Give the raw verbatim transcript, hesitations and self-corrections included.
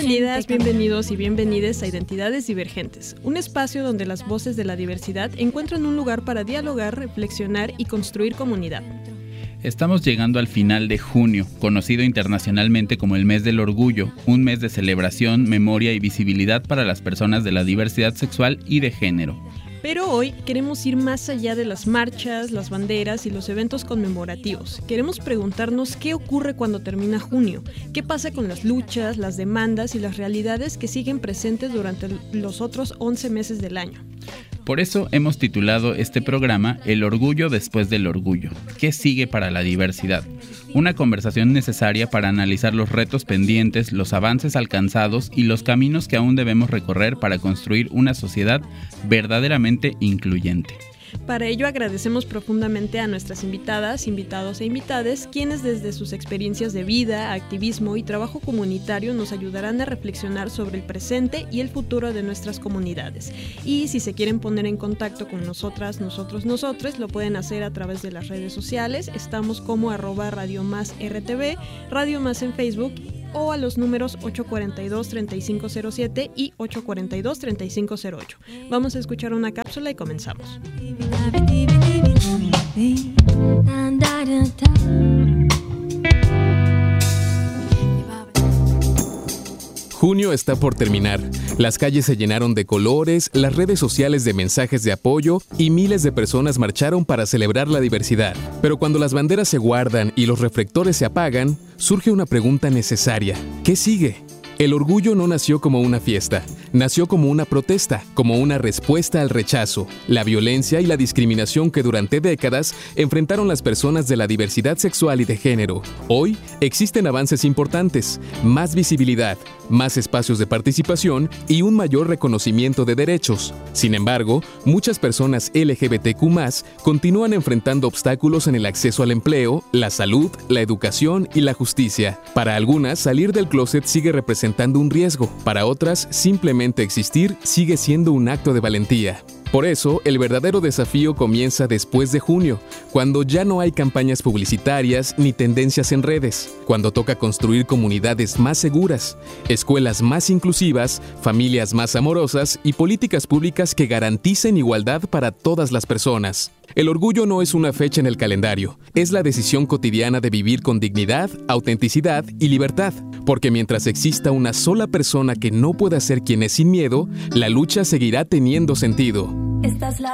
Bienvenidas, bienvenidos y bienvenides a Identidades Divergentes, un espacio donde las voces de la diversidad encuentran un lugar para dialogar, reflexionar y construir comunidad. Estamos llegando al final de junio, conocido internacionalmente como el Mes del Orgullo, un mes de celebración, memoria y visibilidad para las personas de la diversidad sexual y de género. Pero hoy queremos ir más allá de las marchas, las banderas y los eventos conmemorativos. Queremos preguntarnos qué ocurre cuando termina junio, qué pasa con las luchas, las demandas y las realidades que siguen presentes durante los otros once meses del año. Por eso hemos titulado este programa El Orgullo después del Orgullo. ¿Qué sigue para la diversidad? Una conversación necesaria para analizar los retos pendientes, los avances alcanzados y los caminos que aún debemos recorrer para construir una sociedad verdaderamente incluyente. Para ello agradecemos profundamente a nuestras invitadas, invitados e invitades, quienes desde sus experiencias de vida, activismo y trabajo comunitario nos ayudarán a reflexionar sobre el presente y el futuro de nuestras comunidades. Y si se quieren poner en contacto con nosotras, nosotros, nosotres, lo pueden hacer a través de las redes sociales. Estamos como arroba Radio Más R T V, Radio Más en Facebook, o a los números ocho cuatro dos, tres cinco cero siete y ocho cuatro dos, tres cinco cero ocho. Vamos a escuchar una cápsula y comenzamos. Junio está por terminar. Las calles se llenaron de colores, las redes sociales de mensajes de apoyo y miles de personas marcharon para celebrar la diversidad. Pero cuando las banderas se guardan y los reflectores se apagan, surge una pregunta necesaria. ¿Qué sigue? El orgullo no nació como una fiesta, nació como una protesta, como una respuesta al rechazo, la violencia y la discriminación que durante décadas enfrentaron las personas de la diversidad sexual y de género. Hoy existen avances importantes, más visibilidad, más espacios de participación y un mayor reconocimiento de derechos. Sin embargo, muchas personas L G B T Q más, continúan enfrentando obstáculos en el acceso al empleo, la salud, la educación y la justicia. Para algunas, salir del closet sigue representando un riesgo. Para otras, simplemente existir sigue siendo un acto de valentía. Por eso, el verdadero desafío comienza después de junio, cuando ya no hay campañas publicitarias ni tendencias en redes, cuando toca construir comunidades más seguras, escuelas más inclusivas, familias más amorosas y políticas públicas que garanticen igualdad para todas las personas. El orgullo no es una fecha en el calendario, es la decisión cotidiana de vivir con dignidad, autenticidad y libertad, porque mientras exista una sola persona que no pueda ser quien es sin miedo, la lucha seguirá teniendo sentido. Esta es la